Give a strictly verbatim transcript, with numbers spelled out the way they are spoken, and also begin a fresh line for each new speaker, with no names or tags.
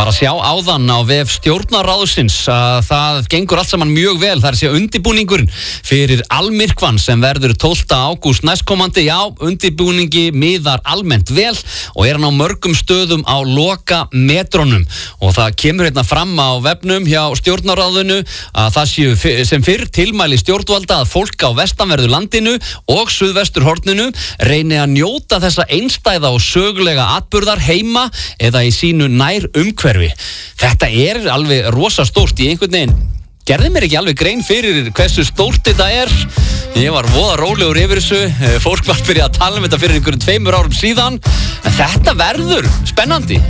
var að sjá áðan á vef stjórnarráðsins að það gengur allt saman mjög vel. Það er að segja undirbúningurinn fyrir Almyrkvann sem verður tólfta ágúst næstkomandi. Já, undirbúningi miðar almennt vel og er hann á mörgum stöðum á loka metrónum. Og það kemur hérna fram á vefnum hjá stjórnarráðinu að það séu sem fyrr tilmæli stjórnvalda að fólk á vestanverðu landinu og suðvesturhorninu reyni að njóta þessa einstæða og sögulega atburðar heima eða í sínu nær umhverfi. Þetta er alveg rosa stórt í einhvern veginn. Gerði mér ekki alveg grein fyrir hversu stórt þetta er. Ég var voða rólegur yfir þessu. Fólk var byrjað að tala um þetta fyrir einhverjum tveimur árum síðan. En þetta verður spennandi.